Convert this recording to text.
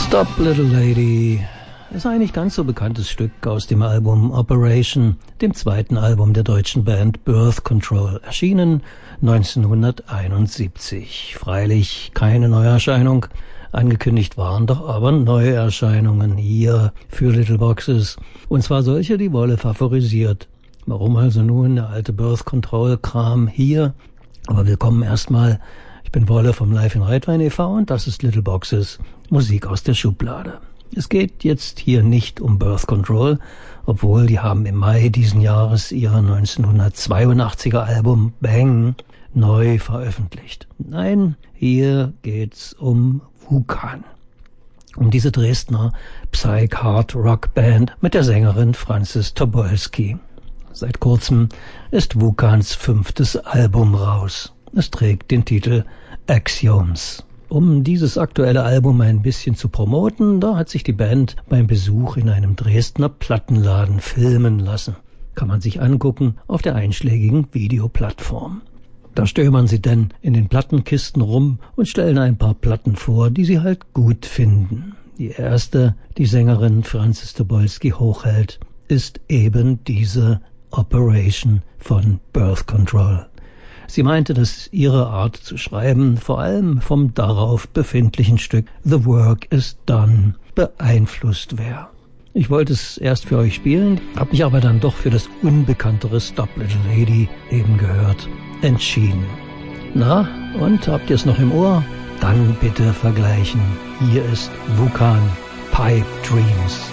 Stop Little Lady ist ein nicht ganz so bekanntes Stück aus dem Album Operation, dem zweiten Album der deutschen Band Birth Control, erschienen 1971. Freilich keine Neuerscheinung, angekündigt waren doch aber Neuerscheinungen hier für Little Boxes, und zwar solche, die Wolle favorisiert. Warum also nun der alte Birth Control Kram hier? Aber willkommen erstmal. Ich bin Wolle vom Live in Reitwein e.V. und das ist Little Boxes, Musik aus der Schublade. Es geht jetzt hier nicht um Birth Control, obwohl die haben im Mai diesen Jahres ihr 1982er Album Bang neu veröffentlicht. Nein, hier geht's um Wukan. Um diese Dresdner Psych-Hard-Rock-Band mit der Sängerin Frances Tobolski. Seit kurzem ist Wukans 5. Album raus. Es trägt den Titel Axioms. Um dieses aktuelle Album ein bisschen zu promoten, da hat sich die Band beim Besuch in einem Dresdner Plattenladen filmen lassen. Kann man sich angucken auf der einschlägigen Videoplattform. Da stöbern sie denn in den Plattenkisten rum und stellen ein paar Platten vor, die sie halt gut finden. Die erste, die Sängerin Frances Tobolski hochhält, ist eben diese Operation von Birth Control. Sie meinte, dass ihre Art zu schreiben vor allem vom darauf befindlichen Stück The Work is Done beeinflusst wäre. Ich wollte es erst für euch spielen, habe mich aber dann doch für das unbekanntere Stop Little Lady, eben gehört, entschieden. Na, und habt ihr es noch im Ohr? Dann bitte vergleichen. Hier ist Wukan, Pipe Dreams.